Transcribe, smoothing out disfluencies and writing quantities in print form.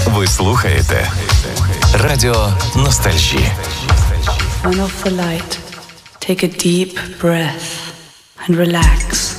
Ви слухаєте Радіо Ностальжі. Turn off the light. Take a deep breath and relax.